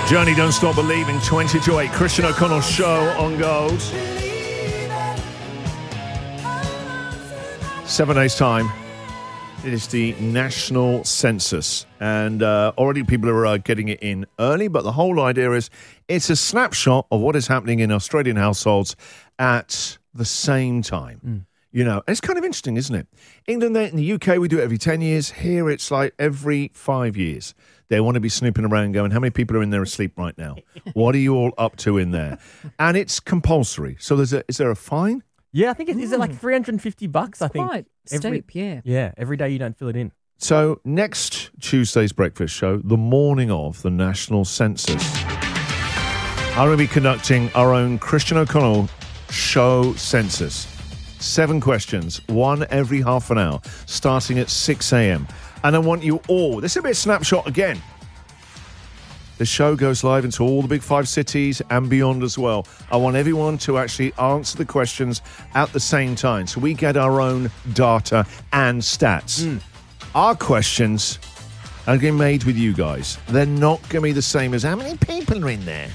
Journey, Don't Stop Believing, 20 to 8. Christian O'Connell show on Gold. 7 days' time. It is the national census. And already people are getting it in early. But the whole idea is it's a snapshot of what is happening in Australian households at the same time. You know, and it's kind of interesting, isn't it? England, in the UK, we do it every 10 years. Here, it's like every 5 years. They want to be snooping around going, how many people are in there asleep right now? What are you all up to in there? And it's compulsory. So is there a fine? Yeah, I think is it like $350? I think Quite steep, yeah. Yeah, every day you don't fill it in. So next Tuesday's breakfast show, the morning of the national census, I'm going to be conducting our own Christian O'Connell show census. 7 questions, one every half an hour, starting at 6 a.m. And I want you all, this is a bit of snapshot again. The show goes live into all the big 5 cities and beyond as well. I want everyone to actually answer the questions at the same time. So we get our own data and stats. Our questions are getting made with you guys. They're not going to be the same as how many people are in there.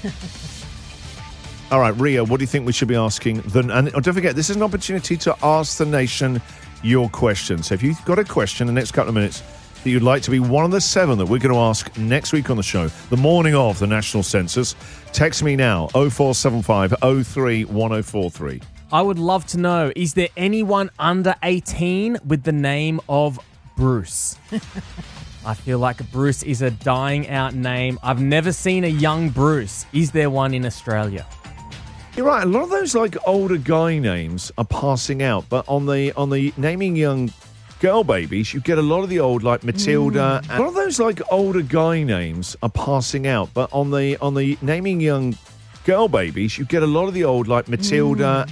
All right, Ria, what do you think we should be asking? And don't forget, this is an opportunity to ask the nation your questions. So if you've got a question in the next couple of minutes that you'd like to be one of the 7 that we're going to ask next week on the show, the morning of the national census, text me now, 0475 03 1043. I would love to know, is there anyone under 18 with the name of Bruce? I feel like Bruce is a dying out name. I've never seen a young Bruce. Is there one in Australia? You're right. A lot of those like older guy names are passing out, but on the naming young girl babies, you get a lot of the old like Matilda. A lot of those like older guy names are passing out, but on the naming young girl babies, you get a lot of the old like Matilda